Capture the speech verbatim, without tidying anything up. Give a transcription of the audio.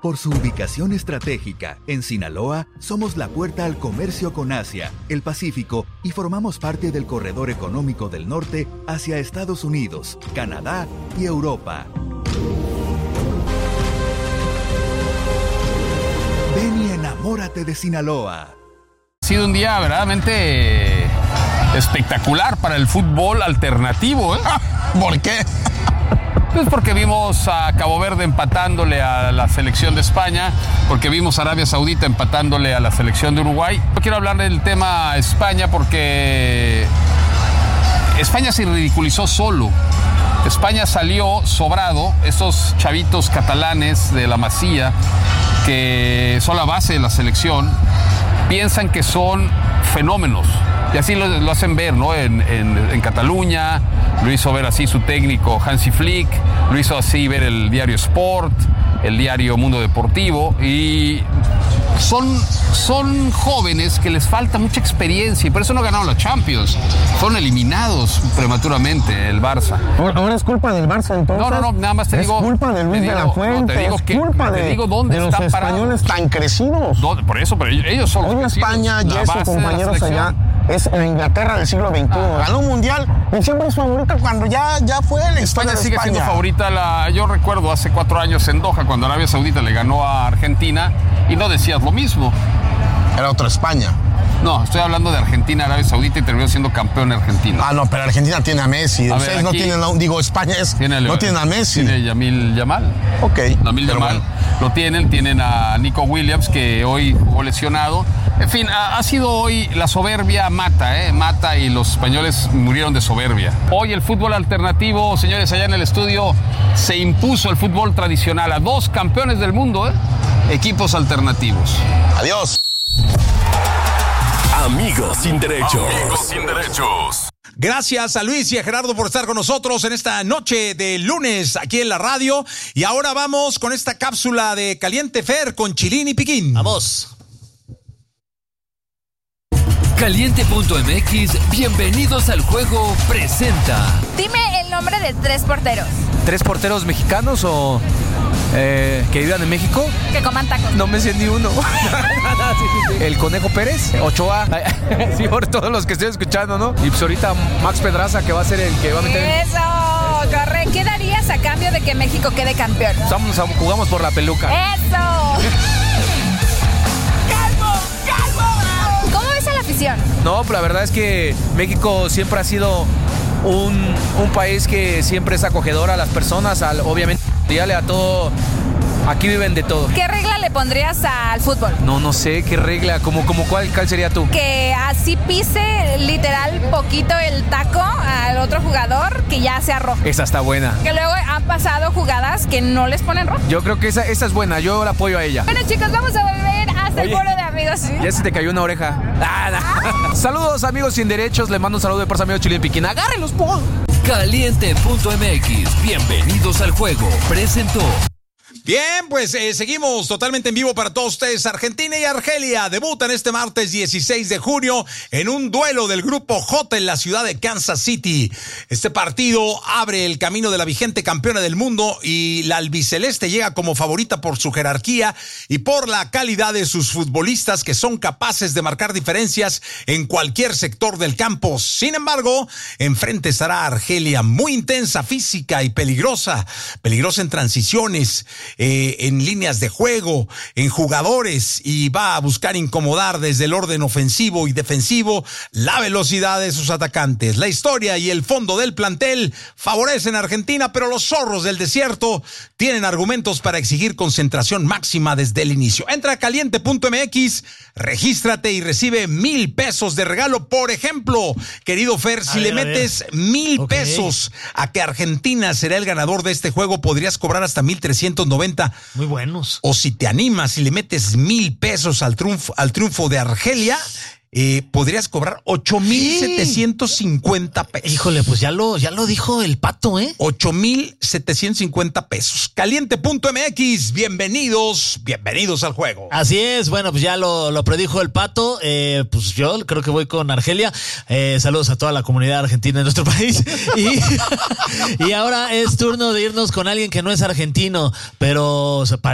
Por su ubicación estratégica, en Sinaloa, somos la puerta al comercio con Asia, el Pacífico y formamos parte del corredor económico del norte hacia Estados Unidos, Canadá y Europa. Ven y enamórate de Sinaloa. Ha sido un día verdaderamente espectacular para el fútbol alternativo, ¿eh? ¿Por qué? Pues porque vimos a Cabo Verde empatándole a la selección de España, porque vimos a Arabia Saudita empatándole a la selección de Uruguay. No quiero hablar del tema España porque España se ridiculizó solo. España salió sobrado, estos chavitos catalanes de la Masía, que son la base de la selección, piensan que son fenómenos. Y así lo, lo hacen ver, ¿no? En, en, en Cataluña, lo hizo ver así su técnico Hansi Flick, lo hizo así ver el diario Sport, el diario Mundo Deportivo, y son, son jóvenes que les falta mucha experiencia y por eso no ganaron la Champions. Fueron eliminados prematuramente el Barça. Ahora es culpa del Barça, entonces. No, no, no, nada más te es digo. Es culpa de Luis digo, de la Fuente. No, te digo es que, culpa de, te digo dónde de los están españoles parados. Tan crecidos. ¿Dónde? Por eso, pero ellos son los Hoy crecidos. España La y sus base de la compañeros selección. allá es la Inglaterra del siglo veintiuno. Ganó un mundial y siempre es favorita cuando ya, ya fue la historia España de sigue España. siendo favorita. La, yo recuerdo hace cuatro años en Doha, cuando Arabia Saudita le ganó a Argentina y no decías lo mismo. Era otra España. No, estoy hablando de Argentina, Arabia Saudita y terminó siendo campeón argentino. Ah, no, pero Argentina tiene a Messi. A Ustedes ver, no aquí tienen, digo, España es, tiene el- no tienen a Messi. Tiene Yamil Yamal. Ok. Yamil pero Yamal. bueno. Lo tienen, tienen a Nico Williams, que hoy jugó lesionado. En fin, ha, ha sido hoy la soberbia mata, ¿eh? Mata y los españoles murieron de soberbia. Hoy el fútbol alternativo, señores, allá en el estudio, se impuso el fútbol tradicional a dos campeones del mundo, ¿eh? Equipos alternativos. Adiós. Amigos sin derechos. Amigos sin derechos. Gracias a Luis y a Gerardo por estar con nosotros en esta noche de lunes aquí en la radio. Y ahora vamos con esta cápsula de Caliente Fer con Chilín y Piquín. Vamos. Caliente punto M X, bienvenidos al juego, presenta. Dime el nombre de tres porteros ¿Tres porteros mexicanos o eh, que vivan en México? que coman tacos. No me sé ni uno. Sí, sí, sí. El Conejo Pérez, Ochoa. Sí, por todos los que estoy escuchando, ¿no? Y pues ahorita Max Pedraza, que va a ser el que va a meter. Eso, corre. ¿Qué darías a cambio de que México quede campeón? Vamos, jugamos por la peluca. Eso. ¡Calvo! ¡Calvo! ¿Cómo ves a la afición? No, pero la verdad es que México siempre ha sido un, un país que siempre es acogedor a las personas, al, obviamente, a todo. Aquí viven de todo. ¿Qué regla le pondrías al fútbol? No, no sé, ¿qué regla? ¿Cómo, cómo cuál, cuál sería tú? Que así pise literal poquito el taco al otro jugador que ya sea rojo. Esa está buena. Que luego han pasado jugadas que no les ponen rojo. Yo creo que esa, esa es buena, yo la apoyo a ella. Bueno, chicos, vamos a volver hasta Oye, el foro de amigos. ¿Sí? Ya se te cayó una oreja. Ah, no. Saludos, amigos sin derechos. Les mando un saludo de parte amigo Chilín Piquín. ¡Agárrenlos, po! Caliente punto M X, bienvenidos al juego, presentó. Bien, pues eh, seguimos totalmente en vivo para todos ustedes. Argentina y Argelia debutan este martes dieciséis de junio en un duelo del Grupo J en la ciudad de Kansas City. Este partido abre el camino de la vigente campeona del mundo y la albiceleste llega como favorita por su jerarquía y por la calidad de sus futbolistas que son capaces de marcar diferencias en cualquier sector del campo. Sin embargo, enfrente estará Argelia, muy intensa, física y peligrosa, peligrosa en transiciones, Eh, en líneas de juego, en jugadores, y va a buscar incomodar desde el orden ofensivo y defensivo la velocidad de sus atacantes. La historia y el fondo del plantel favorecen a Argentina, pero los zorros del desierto tienen argumentos para exigir concentración máxima desde el inicio. Entra a caliente punto M X, regístrate y recibe mil pesos de regalo. Por ejemplo, querido Fer, a si ver, le metes mil okay. pesos a que Argentina será el ganador de este juego, podrías cobrar hasta mil trescientos noventa. Muy buenos. O si te animas y le metes mil pesos al triunfo, al triunfo de Argelia, eh, podrías cobrar ocho mil setecientos cincuenta pesos. Híjole, pues ya lo, ya lo dijo el Pato, ¿eh? ocho mil setecientos cincuenta pesos. Caliente punto M X, bienvenidos, bienvenidos al juego. Así es, bueno, pues ya lo, lo predijo el Pato, eh, pues yo creo que voy con Argelia. Eh, saludos a toda la comunidad argentina de nuestro país. Y, y ahora es turno de irnos con alguien que no es argentino, pero se parece.